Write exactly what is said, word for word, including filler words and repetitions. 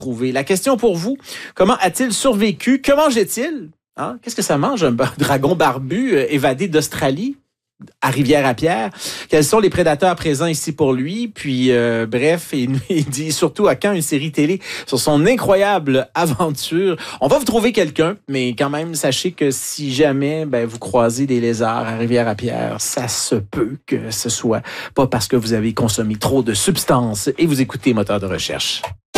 trouver. La question pour vous, comment a-t-il survécu? Que mangeait-il? Hein? Qu'est-ce que ça mange, un dragon barbu euh, évadé d'Australie? À Rivière-à-Pierre. Quels sont les prédateurs présents ici pour lui? Puis, euh, bref, il, il dit surtout à quand une série télé sur son incroyable aventure. On va vous trouver quelqu'un, mais quand même, sachez que si jamais ben, vous croisez des lézards à Rivière-à-Pierre, ça se peut que ce soit pas parce que vous avez consommé trop de substances et vous écoutez Moteur de recherche.